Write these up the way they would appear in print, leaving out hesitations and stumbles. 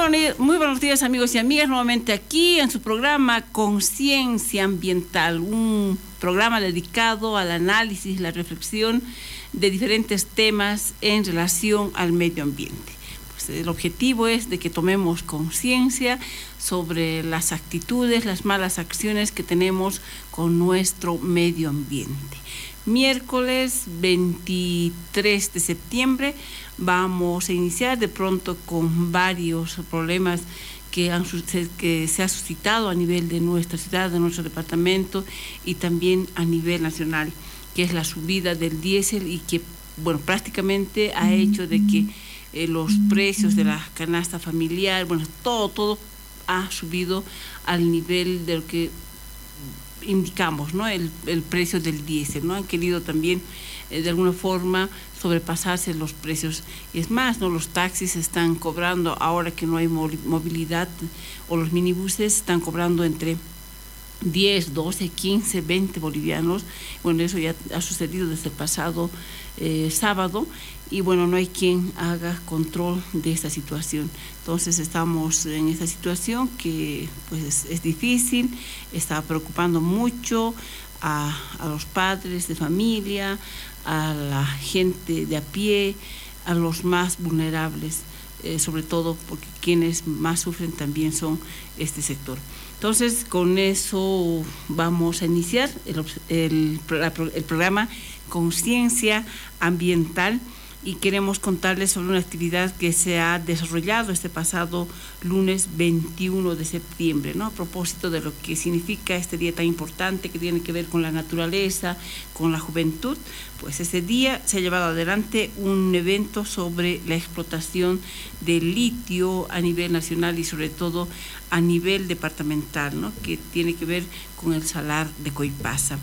Muy buenos días, amigos y amigas, nuevamente aquí en su programa Conciencia Ambiental, un programa dedicado al análisis, la reflexión de diferentes temas en relación al medio ambiente. Pues el objetivo es de que tomemos conciencia sobre las actitudes, las malas acciones que tenemos con nuestro medio ambiente. Miércoles 23 de septiembre vamos a iniciar de pronto con varios problemas que se ha suscitado a nivel de nuestra ciudad, de nuestro departamento y también a nivel nacional, que es la subida del diésel y que, bueno, prácticamente ha hecho de que los precios de la canasta familiar, bueno, todo ha subido al nivel de lo que indicamos, ¿no? El precio del diésel, ¿no? Han querido también de alguna forma sobrepasarse los precios. Y es más, ¿no? Los taxis están cobrando, ahora que no hay movilidad, o los minibuses están cobrando entre 10, 12, 15, 20 bolivianos. Bueno, eso ya ha sucedido desde el pasado sábado y bueno, no hay quien haga control de esta situación. Entonces estamos en esta situación que pues es difícil, está preocupando mucho a los padres de familia, a la gente de a pie, a los más vulnerables, sobre todo porque quienes más sufren también son este sector. Entonces, con eso vamos a iniciar el programa Conciencia Ambiental y queremos contarles sobre una actividad que se ha desarrollado este pasado lunes 21 de septiembre, ¿no? A propósito de lo que significa este día tan importante que tiene que ver con la naturaleza, con la juventud, pues ese día se ha llevado adelante un evento sobre la explotación del litio a nivel nacional y sobre todo a nivel departamental, ¿no? Que tiene que ver con el salar de Coipasa.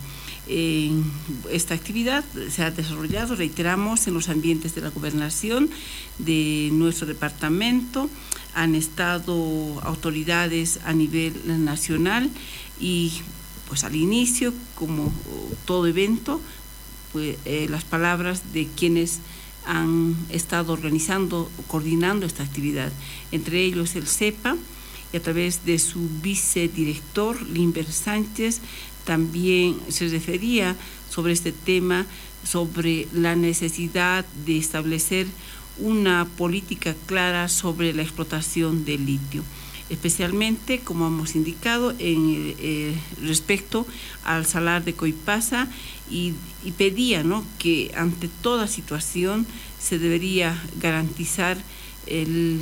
Esta actividad se ha desarrollado, reiteramos, en los ambientes de la gobernación de nuestro departamento. Han estado autoridades a nivel nacional y pues al inicio, como todo evento, pues, las palabras de quienes han estado organizando, coordinando esta actividad, entre ellos el CEPA, y a través de su vicedirector, Limber Sánchez, también se refería sobre este tema, sobre la necesidad de establecer una política clara sobre la explotación del litio, especialmente, como hemos indicado, respecto al salar de Coipasa y pedía, ¿no?, que ante toda situación se debería garantizar el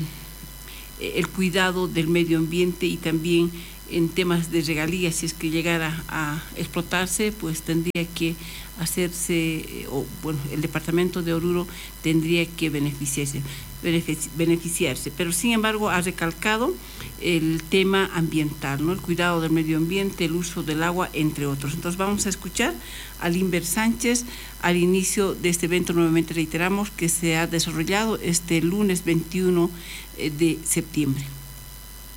cuidado del medio ambiente y también en temas de regalías, si es que llegara a explotarse, pues tendría que hacerse, el departamento de Oruro tendría que beneficiarse. Pero sin embargo ha recalcado el tema ambiental, ¿no? El cuidado del medio ambiente, el uso del agua, entre otros. Entonces vamos a escuchar a Limber Sánchez al inicio de este evento. Nuevamente reiteramos que se ha desarrollado este lunes 21 de septiembre.